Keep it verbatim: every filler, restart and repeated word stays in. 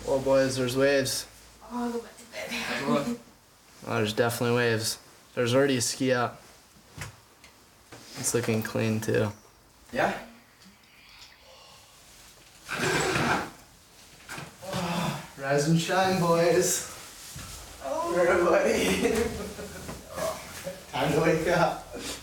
Oh, boys, there's waves. Oh, I'll go back to bed. Oh, there's definitely waves. There's already a ski out. It's looking clean, too. Yeah? Oh, rise and shine, boys. Oh, everybody. Time to wake up.